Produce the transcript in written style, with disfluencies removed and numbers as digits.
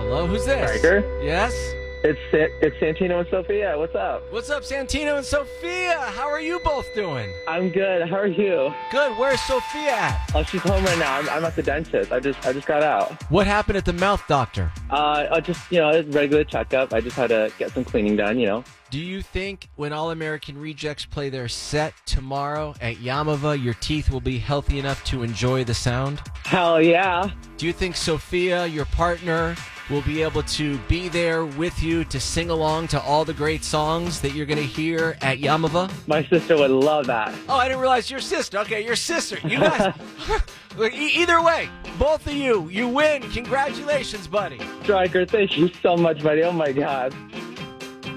Hello, who's this? Stryker. Yes? It's Santino and Sophia. What's up? What's up, Santino and Sophia? How are you both doing? I'm good. How are you? Good. Where's Sophia at? Oh, she's home right now. I'm at the dentist. I just got out. What happened at the mouth doctor? Just a regular checkup. I just had to get some cleaning done. Do you think when All American Rejects play their set tomorrow at Yamava, your teeth will be healthy enough to enjoy the sound? Hell yeah. Do you think Sophia, your partner, will be able to be there with you to sing along to all the great songs that you're going to hear at Yamava? My sister would love that. Oh, I didn't realize your sister. Okay, your sister. You guys, either way, both of you win. Congratulations, buddy. Stryker, thank you so much, buddy. Oh, my God.